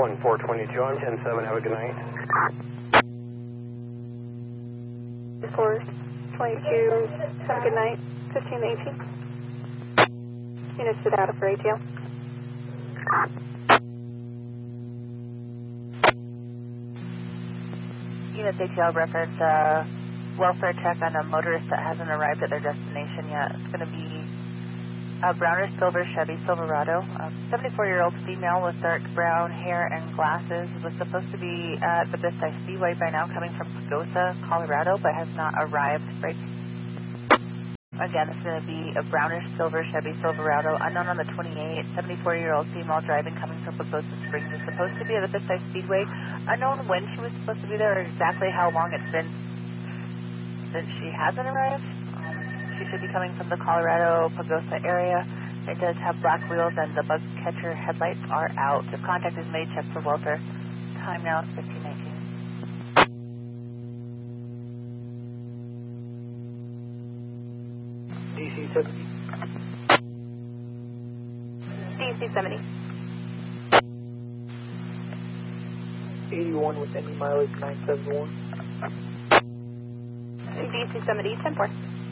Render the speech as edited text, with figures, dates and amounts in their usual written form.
1422 on 10-7, have a good night. 422, have a good night, 1518. Units sit out for ATL. Units ATL reference welfare check on a motorist that hasn't arrived at their destination yet. It's going to be a brownish silver Chevy Silverado. A 74-year-old female with dark brown hair and glasses was supposed to be at the Bistai Speedway by now, coming from Pagosa, Colorado, but has not arrived. Right. Again, it's going to be a brownish silver Chevy Silverado, unknown on the 28. 74-year-old female driving, coming from Pagosa Springs, is supposed to be at the Bistai Speedway. Unknown when she was supposed to be there, or exactly how long it's been since she hasn't arrived. She should be coming from the Colorado Pagosa area. It does have black wheels and the bug catcher headlights are out. If contact is made, check for welfare. Time now is 1519. DC 70. DC 70. 81 with any mileage 971. DC 70, 10-4.